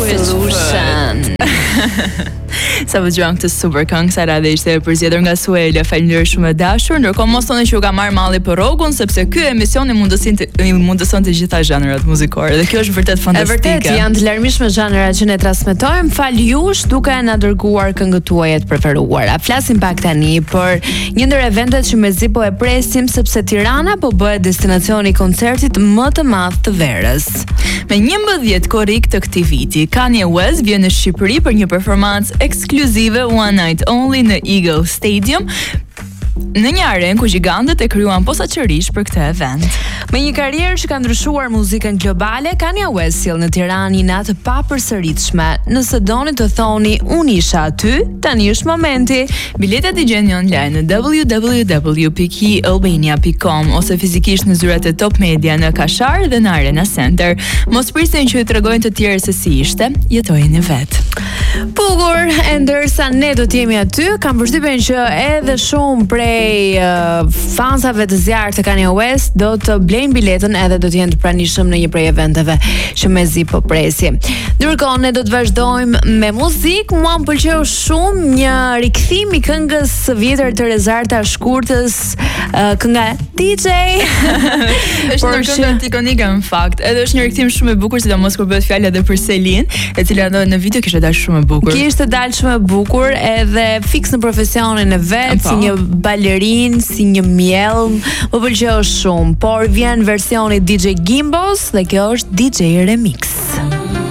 Solution. Sa vëgjuam këtë super këngë, sa radhë ishte përzgjedhur nga Suela. Faleminderit shumë e dashur. Ndërkohë mos thoni që u ka marrë malli për rrogun, sepse ky emision i mundëson të gjitha zhanrat muzikore dhe kjo është vërtet fantastike. Vërtet janë të larmishme zhanrat që ne transmetojmë. Fal jush duke na dërguar këngët tuaja të preferuara. Flasim pak tani për një ndër eventet që mezi po e presim, sepse Tirana po bëhet destinacioni i koncertit më të madh të verës. Me 11 korrik të këtij viti, Kanye West vjen në Shqipëri për një performancë ekskluzive One Night Only në Eagle Stadium, në një arenë ku gjigantët e krijuan posaçërisht për këtë event. Me një karrierë që ka ndryshuar muzikën globale, Kanye West sjell në Tiranë një natë papërsëritshme. Nëse doni të thoni unë isha aty, tani është momenti. Biletat i gjeni online në www.albania.com ose fizikisht në zyrat e Top Media në Kashar dhe në Arena Center. Mos prisni që ju tregojnë të tjerë se si ishte, jetojeni vetë. Bukur, e ndërsa ne do të jemi aty, kam përshtypjen që edhe shumë prej fansave të zjarrt të Kanye West do të blejnë biletën edhe do të jenë të pranishëm në një prej eventeve që mezi po presim. Ndërkohë ne do të vazhdojmë me muzikë. Mua më pëlqeu shumë një rikthim i këngës së vjetër të Rezarta Shkurtës, kënga DJ. Është një këngë ikonike në fakt. Edhe është një rikthim shumë i bukur, sidomos kur bëhet fjalë edhe për Selin, e cila në video kishte dalë shumë e bukur. Kishte dalë shumë e bukur edhe fiks në profesionin e vet, si një balerin, si një mjellm. Më pëlqeu shumë, por vjen versioni DJ Gimbos dhe kjo është DJ Remix.